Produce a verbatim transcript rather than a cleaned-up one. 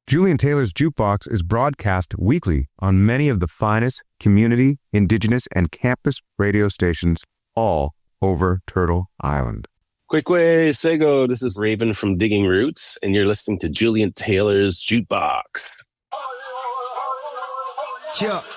Julian Taylor's Jukebox is broadcast weekly on many of the finest community, indigenous, and campus radio stations all over Turtle Island. Kwekwe Sego, this is Raven from Digging Roots, and you're listening to Julian Taylor's Jukebox. Yeah.